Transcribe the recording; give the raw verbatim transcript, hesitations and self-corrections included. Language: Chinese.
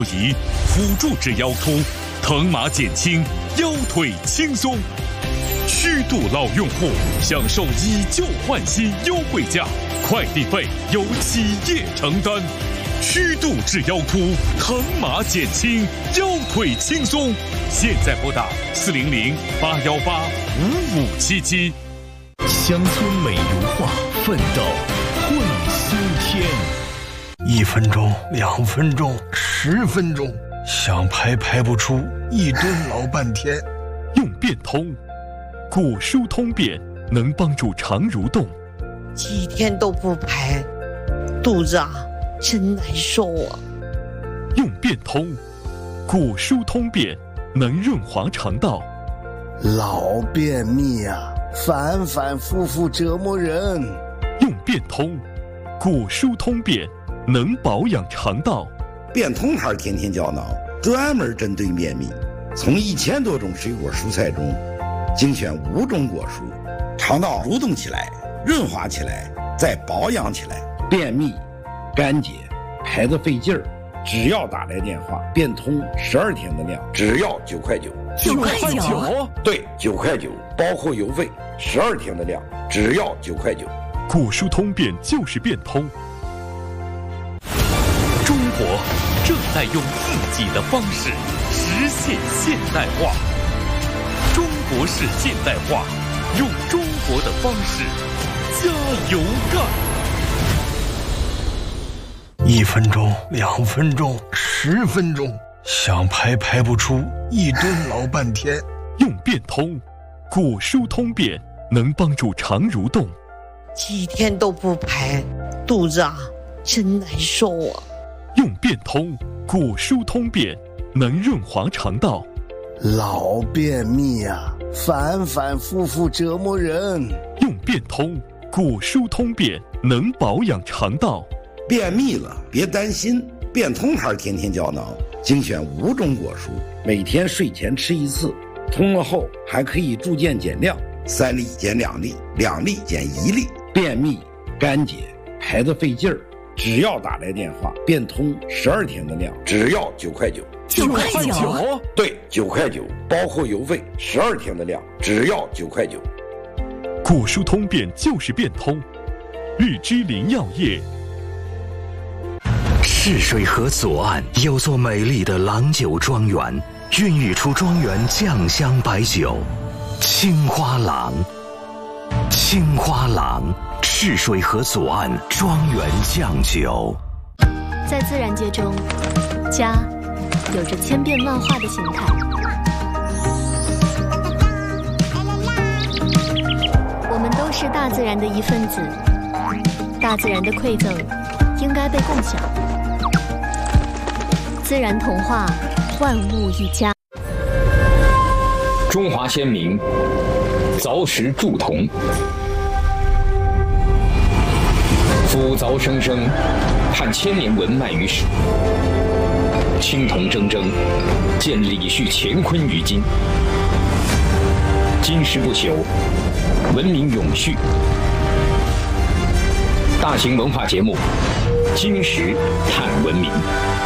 仪辅助治腰突，疼麻减轻，腰腿轻松。虚度老用户享受以旧换新优惠价，快递费由企业承担。虚度治腰突，疼麻减轻，腰腿轻松。现在拨打四零零八幺八五五七七。 乡村美如画，奋斗会修天。 一分钟，两分钟，十分钟，想排排不出，一蹲老半天。 用变通，骨疏通便能帮助肠蠕动。 几天都不排，肚子啊真难受啊。 用变通，骨疏通便能润滑肠道。 老便秘啊，反反复复折磨人。 用变通，骨疏通便能保养肠道。 变通牌天天胶囊专门针对便秘，从一千多种水果蔬菜中精选五种果蔬，肠道蠕动起来，润滑起来，再保养起来。便秘、干结、排得费劲儿，只要打来电话，变通十二天的量，只要九块九。 九块九？ 对，九块九，包括邮费，十二天的量，只要九块九。 骨疏通便就是变通。 中国正在用自己的方式实现现代化。中国式现代化，用中国的方式加油干。 一分钟，两分钟，十分钟，想排排不出，一蹲老半天。 用变通，骨疏通便能帮助肠蠕动。 几天都不排，肚子啊真难受啊。 用变通，骨疏通便能润滑肠道。 老便秘啊，反反复复折磨人。 用变通，骨疏通便能保养肠道。 便秘了别担心，变通牌天天胶囊精选五种果蔬，每天睡前吃一次，通了后还可以逐渐减量，三粒减两粒，两粒减一粒。便秘、干结、排得费劲儿，只要打来电话，变通十二天的量，只要九块九。 九块九？ 对，九块九，包括邮费，十二天的量，只要九块九。 骨疏通便就是变通。日之林药业。 赤水河左岸有座美丽的郎酒庄园，孕育出庄园酱香白酒青花郎。青花郎，赤水河左岸庄园酱酒。 在自然界中，家有着千变万化的形态。我们都是大自然的一份子，大自然的馈赠应该被共享。自然童话，万物一家。 中华先民凿石铸铜，夫凿生生，盼千年文脉于史。青铜铮铮，见李旭乾坤于今。今时不朽，文明永续。大型文化节目《今时探文明》。